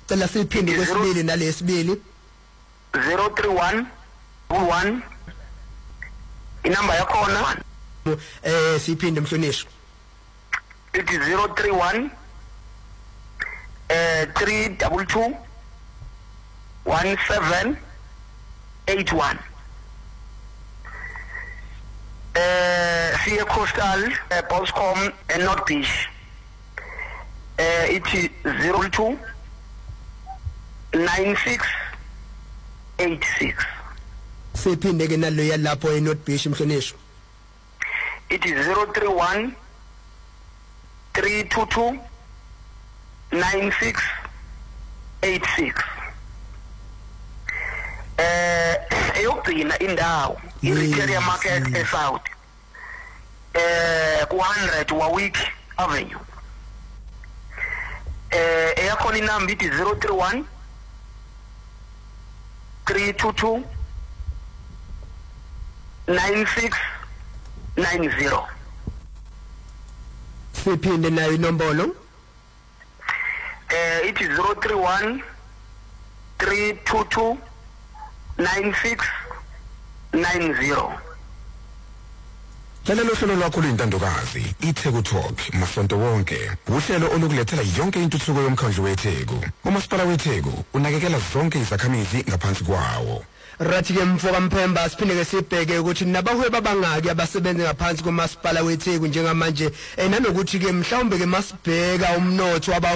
cela siphinde kwesibili nalesibili 031 1 inamba yakhona siphinde mhlonishwa it is 031 322 1781 Sea Coastal Postcom and North Beach it is 02 9686 siphinde ke nalo yalapho eNorth Beach mhlonishwa it is 031 322 9686 eyogcina indawo iRickeria Market eSouth ku 100 Warwick Avenue eyakhona inamba ithi 031 322 9690 siphinde nayo inombolo it is 031 322 9690 Hlelo lohlelo lwakho lwentandokazi iTheku Talk masonto wonke uhlelo olukulethela yonke intuthuko yomkhandlu weTheku umasipala weTheku unakekela zonke izakhamizi ngaphansi kwawo rathi ke mfoka Mphemba siphinde ke sibheke ukuthi nabahwebi abangaki abasebenza ngaphansi komasipala weTheku njengamanje nanokuthi ke mhlawumbe ke masibheka umnotho